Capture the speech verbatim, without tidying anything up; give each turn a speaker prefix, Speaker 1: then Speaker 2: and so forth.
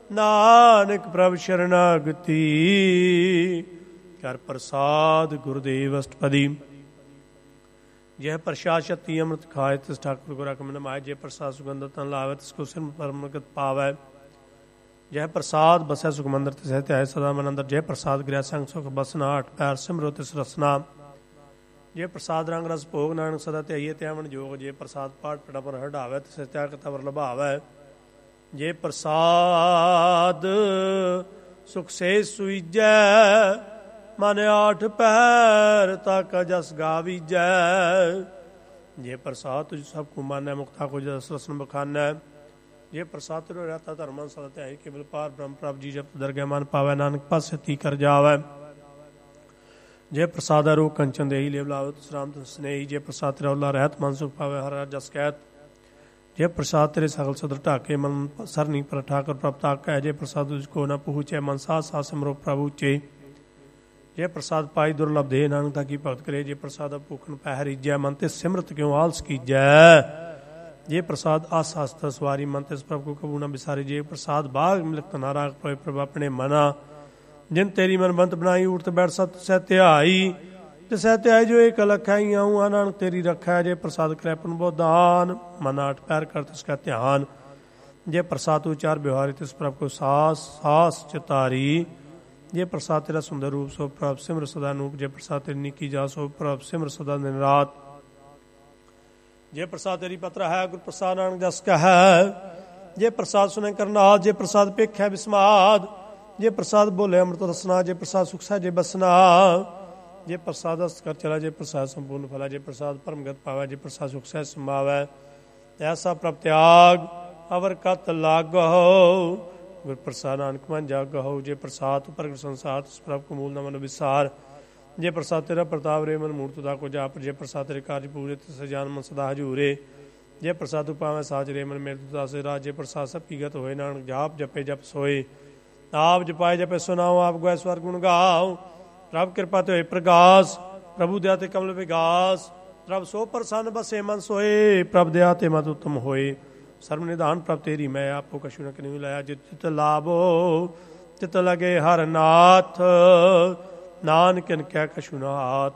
Speaker 1: ਨਾਨਕ ਪ੍ਰਭ ਸ਼ਰਨਾਗਤੀ। ਕਰ ਪ੍ਰਸਾਦ ਗੁਰਦੇਵ ਅਸ਼ਟਪਦੀ। ਜਹ ਪ੍ਰਸਾਦ ਸ਼ਕਤੀ ਅੰਮ੍ਰਿਤ ਖਾਏ ਤਿਸ ਠਾਕੁਰ ਗੁਰ ਕਮਨ ਮਾਏ। ਜੇ ਪ੍ਰਸਾਦ ਸੁਗੰਧ ਤਨ ਲਾਵੇ ਤਿਸ ਕੋ ਸਿਰ ਪਰਮਗਤ ਪਾਵੈ। ਜਹ ਪ੍ਰਸਾਦ ਬਸੈ ਸੁਖ ਮੰਦਰ ਤਿਸ ਧਿਆਏ ਸਦਾ ਮਨ ਅੰਦਰ। ਜਹ ਪ੍ਰਸਾਦ ਗ੍ਰਹਿ ਸੰਗ ਸੁਖ ਬਸਨਾ ਅਠ ਪੈਰ ਸਿਮਰੋ ਤਿਸ ਰਸਨਾ। ਜੇ ਪ੍ਰਸਾਦ ਰੰਗ ਰਸ ਭੋਗ ਨਾਨਕ ਸਦਾ ਧਿਆਈਏ ਧਿਆਵਨ ਜੋਗ। ਜੇ ਪ੍ਰਸਾਦ ਪਾਠ ਪੜਾ ਪਰ ਹਟਾਵੇ ਤਿਸ ਤਿਆਗ ਕਤਵਰ ਲਭਾਵੈ। ਜੇ ਪ੍ਰਸਾਦ ਸੁਖ ਸੇ ਸੁਈਜੈ ਮਨ ਆਠ ਪਹਿਰ ਤਕ ਜਸ ਗਾਵੀਜੈ। ਜੇ ਪ੍ਰਸਾਦ ਤੁਝ ਸਭ ਕੋ ਮਾਨੈ ਮੁਕਤਾ ਕੋ ਜਸ ਰਸਨ ਬਖਾਨੈ। ਜੇ ਪ੍ਰਸਾਦ ਤੁਰ ਰਹਿਤਾ ਧਰਮਨ ਸਦਾ ਧਿਆਈ ਕੇਵਲ ਪਾਰ ਬ੍ਰਹਮ ਪ੍ਰਭ ਜੀ ਜਪ ਦਰਗਹਿ ਮਨ ਪਾਵੈ। ਨਾਨਕ ਪਾਸੇਤੀ ਕਰ ਜਾਵੈ। ਜੇ ਪ੍ਰਸਾਦ ਰੋ ਕੰਚਨ ਦੇਹੀ ਲੇਵ ਲਾਵੈ ਤਿਸ ਰਾਮ ਤਿਸ ਸਨੇਹੀ। ਜੇ ਪ੍ਰਸਾਦ ਰੌਲਾ ਰਹਿਤ ਮਨ ਸੁਖ ਪਾਵੈ ਹਰ ਜਸ ਕਹਿਤ। ਜੇ ਪ੍ਰਸਾਦ ਤੇਰੇ ਸਗਲ ਸਦਰ ਢਾਕੇ ਮਨ ਸਰਨੀ ਪਰ ਠਾਕੁਰ ਪ੍ਰਭ ਤਾਕੈ। ਜੇ ਪ੍ਰਸਾਦ ਤੁਝ ਕੋ ਨ ਪਹੁੰਚੈ ਮਨ ਸਾਧ ਸਾਧ ਸਿਮਰੋ ਪ੍ਰਭੂ ਚੇ। ਜੇ ਪ੍ਰਸਾਦ ਪਾਈ ਦੁਰਲਭ ਦੇ ਨਾਨਕ ਦਾ ਕੀ ਭਗਤ ਕਰੇ। ਜੇ ਪ੍ਰਸਾਦ ਭੁਖਨ ਪਹਿ ਰੀਜੈ ਮਨ ਤੇ ਸਿਮਰਤ ਕਿਉ ਆਲਸ ਕੀਜੈ। ਜੇ ਪ੍ਰਸਾਦ ਆਸ ਹਸਤ ਸਵਾਰੀ ਮਨ ਤਿਸ ਪ੍ਰਭ ਕੋ ਕਬੂ ਨ ਵਿਸਾਰੇ। ਜੇ ਪ੍ਰਸਾਦ ਬਾਗ ਮਿਲਤ ਨਾ ਰਾਗ ਪਏ ਪ੍ਰਭ ਆਪਣੇ ਮਨਾ। ਜਿਨ ਤੇਰੀ ਮਨ ਬੰਤ ਬਣਾਈ ਊਠਤ ਬੈਠ ਸਤ ਸਹਿ ਧਿਆਈ। ਤਿਸੈ ਧਿਆਈ ਜੋ ਏਕ ਲਖਾਈ ਆਊ ਨਾਨਕ ਤੇਰੀ ਰਖੈ। ਜੇ ਪ੍ਰਸਾਦ ਕਰੈ ਪੁਨ ਬੋਦਾਨ ਮਨ ਆਠ ਪੈਰ ਕਰ ਤਿਸ ਕਾ ਧਿਆਨ। ਜੇ ਪ੍ਰਸਾਦ ਉਚਾਰ ਵਿਵਹਾਰੀ ਤਿਸ ਪ੍ਰਭ ਕੋ ਸਾਸ ਸਾਸ ਚਿਤਾਰੀ। ਜੇ ਪ੍ਰਸਾਦ ਤੇਰਾ ਸੁੰਦਰ ਰੂਪ ਸੋ ਪ੍ਰਭ ਸਿਮਰ ਸਦਾ ਨੂਪ। ਜੇ ਪ੍ਰਸਾਦ ਤੇਰੀ ਨਿੱਕੀ ਜਾ ਸੋ ਪ੍ਰਭ ਸਿਮਰ ਸਦਾ ਦਿਨ ਰਾਤ। ਜੇ ਪ੍ਰਸਾਦ ਤੇਰੀ ਪਤਰ ਹੈ ਗੁਰ ਪ੍ਰਸਾਦ ਨਾਨਕ ਜਸ ਕਹੈ। ਜੇ ਪ੍ਰਸਾਦ ਸੁਨੇ ਕਰਨਾਲ। ਜੇ ਪ੍ਰਸਾਦ ਪੇਖੈ ਵਿਸਮਾਦ। ਜੇ ਪ੍ਰਸਾਦ ਬੋਲੇ ਅੰਮ੍ਰਿਤ ਰਸਨਾ। ਜੇ ਪ੍ਰਸਾਦ ਸੁਖ ਸਹਿਜੇ ਬਸਨਾ। ਜੇ ਪ੍ਰਸਾਦ ਅਸਤ ਕਰ ਚਲਾ। ਜੇ ਪ੍ਰਸਾਦ ਸੰਪੂਰਨ ਫਲਾ। ਜੇ ਪ੍ਰਸਾਦ ਪਰਮਗਤ ਪਾਵੈ। ਜੇ ਪ੍ਰਸਾਦ ਸੁਖ ਸਹਿਜ ਸੰਭਾਵੈ। ਐਸਾ ਪ੍ਰਭ ਤਿਆਗ ਅਵਰ ਕਤ ਲਾਗਹੁ। ਗੁਰ ਪ੍ਰਸਾਦ ਨਾਨਕ ਮਨ ਜਾਗਹੁ। ਜੇ ਪ੍ਰਸਾਦ ਪ੍ਰਗਟ ਸੰਸਾਰ ਤਿਸ ਪ੍ਰਭ ਕੋ ਮੂਲ ਨ ਮਨ ਵਿਸਾਰ। ਜੇ ਪ੍ਰਸਾਦ ਤੇਰਾ ਪ੍ਰਤਾਪ ਰੇ ਮਨ ਮੂਰਤ ਦਾ ਕੋ ਜਾਪ। ਜੇ ਪ੍ਰਸਾਦ ਤੇਰੇ ਕਾਰਜ ਪੂਰੇ ਤਿਸ ਜਾਨ ਮਨ ਸਦਾ ਹਜੂਰੇ। ਜੇ ਪ੍ਰਸਾਦ ਉਪਾਵੈ ਸਾਜ ਰੇ ਮਨ ਮੇਰੇ ਦਾਸੇ ਰਾਜ। ਜੇ ਪ੍ਰਸਾਦ ਸਭ ਕੀਗਤ ਹੋਏ ਨਾਨਕ ਜਾਪ ਜਪੇ ਜਪ ਸੋਏ। ਆਪ ਜਪਾਏ ਜਪੇ ਸੁਨਾਓ ਆਪ ਗੋਇ ਸਵਰ ਗੁਣ ਗਾਓ। ਪ੍ਰਭ ਕਿਰਪਾ ਤੇ ਹੋਏ ਪ੍ਰਗਾਸ ਪ੍ਰਭੂ ਦਇਆ ਤੇ ਕਮਲ ਵਿਗਾਸ। ਪ੍ਰਭ ਸੋ ਪ੍ਰਸੰਨ ਬਸੇ ਮਨ ਸੋਏ। ਪ੍ਰਭ ਦਇਆ ਤੇ ਮਤ ਉਤਮ ਹੋਏ। ਸਰਬ ਨਿਧਾਨ ਪ੍ਰਭ ਤੇਰੀ ਮੈਂ ਆਪੋ ਕਛੂ ਨ ਕਿਨਿ ਲਾਇਆ। ਜਿਤ ਚਿਤ ਲਾਭੋ ਚਿਤ ਲਗੇ ਹਰ ਨਾਥ। ਨਾਨਕ ਕਹਿ ਕਛੂ ਨਾ ਹਾਥ।